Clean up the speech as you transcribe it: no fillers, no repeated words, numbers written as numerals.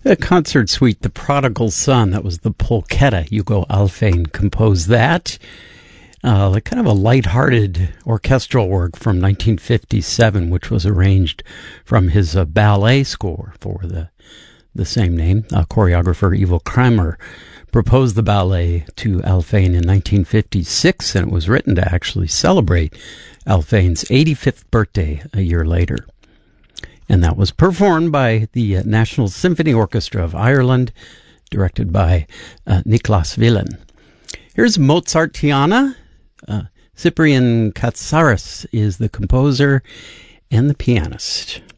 A concert suite, The Prodigal Son, that was the polketta. Hugo Alfvén composed that. Kind of a lighthearted orchestral work from 1957, which was arranged from his ballet score for the same name. Choreographer Ivo Kramer proposed the ballet to Alfvén in 1956, and it was written to actually celebrate Alfvén's 85th birthday a year later. And that was performed by the National Symphony Orchestra of Ireland, directed by Niklas Willen. Here's Mozartiana. Cyprian Katsaris is the composer and the pianist.